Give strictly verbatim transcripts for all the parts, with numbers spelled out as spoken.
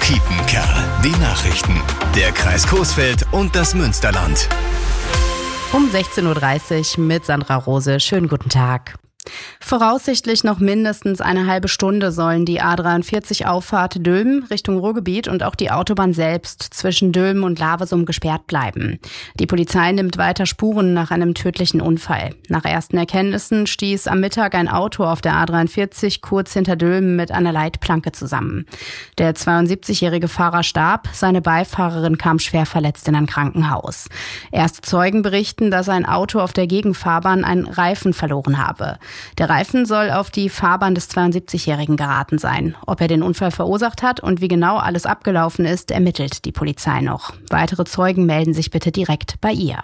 Kiepenkerl. Die Nachrichten. Der Kreis Coesfeld und das Münsterland. Um sechzehn Uhr dreißig mit Sandra Rose. Schönen guten Tag. Voraussichtlich noch mindestens eine halbe Stunde sollen die A dreiundvierzig Auffahrt Dülmen Richtung Ruhrgebiet und auch die Autobahn selbst zwischen Dülmen und Lavesum gesperrt bleiben. Die Polizei nimmt weiter Spuren nach einem tödlichen Unfall. Nach ersten Erkenntnissen stieß am Mittag ein Auto auf der A dreiundvierzig kurz hinter Dülmen mit einer Leitplanke zusammen. Der zweiundsiebzigjährige Fahrer starb, seine Beifahrerin kam schwer verletzt in ein Krankenhaus. Erste Zeugen berichten, dass ein Auto auf der Gegenfahrbahn einen Reifen verloren habe. Der Reifen soll auf die Fahrbahn des zweiundsiebzigjährigen geraten sein. Ob er den Unfall verursacht hat und wie genau alles abgelaufen ist, ermittelt die Polizei noch. Weitere Zeugen melden sich bitte direkt bei ihr.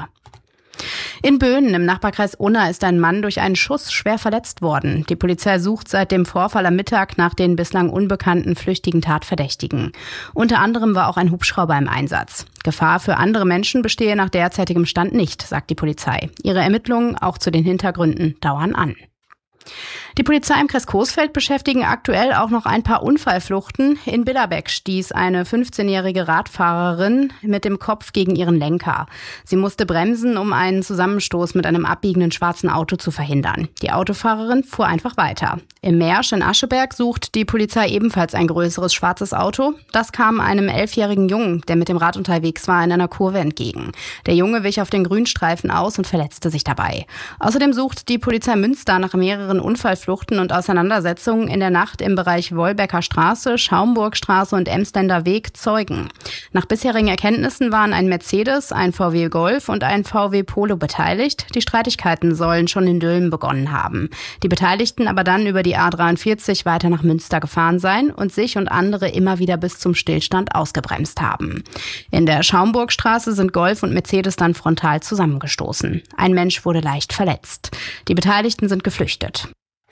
In Böhnen im Nachbarkreis Unna ist ein Mann durch einen Schuss schwer verletzt worden. Die Polizei sucht seit dem Vorfall am Mittag nach den bislang unbekannten flüchtigen Tatverdächtigen. Unter anderem war auch ein Hubschrauber im Einsatz. Gefahr für andere Menschen bestehe nach derzeitigem Stand nicht, sagt die Polizei. Ihre Ermittlungen auch zu den Hintergründen dauern an. Die Polizei im Kreis Coesfeld beschäftigen aktuell auch noch ein paar Unfallfluchten. In Billerbeck stieß eine fünfzehnjährige Radfahrerin mit dem Kopf gegen ihren Lenker. Sie musste bremsen, um einen Zusammenstoß mit einem abbiegenden schwarzen Auto zu verhindern. Die Autofahrerin fuhr einfach weiter. Im Mersch in Ascheberg sucht die Polizei ebenfalls ein größeres schwarzes Auto. Das kam einem elfjährigen Jungen, der mit dem Rad unterwegs war, in einer Kurve entgegen. Der Junge wich auf den Grünstreifen aus und verletzte sich dabei. Außerdem sucht die Polizei Münster nach mehreren Unfallfluchten und Auseinandersetzungen in der Nacht im Bereich Wolbecker Straße, Schaumburgstraße und Emsländer Weg Zeugen. Nach bisherigen Erkenntnissen waren ein Mercedes, ein V W Golf und ein V W Polo beteiligt. Die Streitigkeiten sollen schon in Dülmen begonnen haben. Die Beteiligten aber dann über die A dreiundvierzig weiter nach Münster gefahren sein und sich und andere immer wieder bis zum Stillstand ausgebremst haben. In der Schaumburgstraße sind Golf und Mercedes dann frontal zusammengestoßen. Ein Mensch wurde leicht verletzt. Die Beteiligten sind geflüchtet.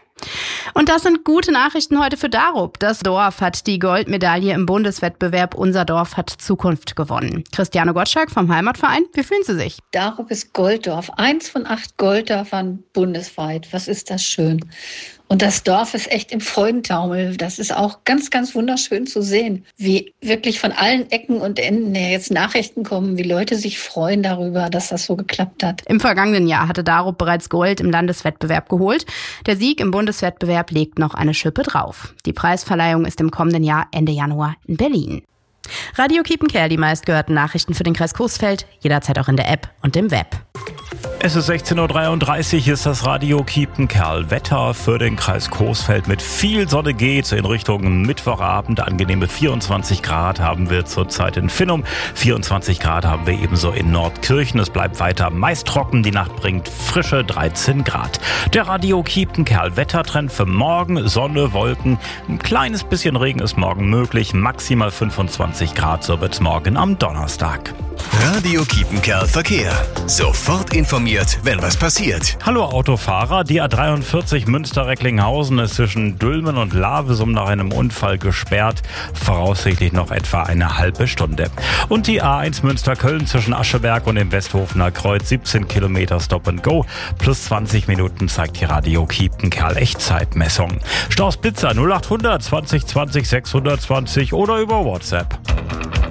Und das sind gute Nachrichten heute für Darup. Das Dorf hat die Goldmedaille im Bundeswettbewerb Unser Dorf hat Zukunft gewonnen. Christiane Gottschalk vom Heimatverein, wie fühlen Sie sich? Darup ist Golddorf, eins von acht Golddörfern bundesweit. Was ist das schön. Und das Dorf ist echt im Freudentaumel. Das ist auch ganz, ganz wunderschön zu sehen, wie wirklich von allen Ecken und Enden her jetzt Nachrichten kommen, wie Leute sich freuen darüber, dass das so geklappt hat. Im vergangenen Jahr hatte Darup bereits Gold im Landeswettbewerb geholt. Der Sieg im Bundeswettbewerb legt noch eine Schippe drauf. Die Preisverleihung ist im kommenden Jahr Ende Januar in Berlin. Radio Kiepenkerl, die meistgehörten Nachrichten für den Kreis Coesfeld, jederzeit auch in der App und im Web. Es ist sechzehn Uhr dreiunddreißig, ist das Radio Kiepenkerl. Wetter für den Kreis Coesfeld mit viel Sonne geht's in Richtung Mittwochabend. Angenehme vierundzwanzig Grad haben wir zurzeit in Finnum. vierundzwanzig Grad haben wir ebenso in Nordkirchen. Es bleibt weiter meist trocken. Die Nacht bringt frische dreizehn Grad. Der Radio Kiepenkerl Wettertrend für morgen. Sonne, Wolken. Ein kleines bisschen Regen ist morgen möglich. Maximal fünfundzwanzig Grad, so wird's morgen am Donnerstag. Radio Kiepenkerl Verkehr. Sofort informiert, wenn was passiert. Hallo Autofahrer, die A dreiundvierzig Münster-Recklinghausen ist zwischen Dülmen und Lavesum nach einem Unfall gesperrt. Voraussichtlich noch etwa eine halbe Stunde. Und die A eins Münster-Köln zwischen Ascheberg und dem Westhofener Kreuz siebzehn Kilometer Stop and Go. Plus zwanzig Minuten zeigt die Radio Kiepenkerl Echtzeitmessung. Staus Blitzer null achthundert zwanzig zwanzig sechshundertzwanzig oder über WhatsApp.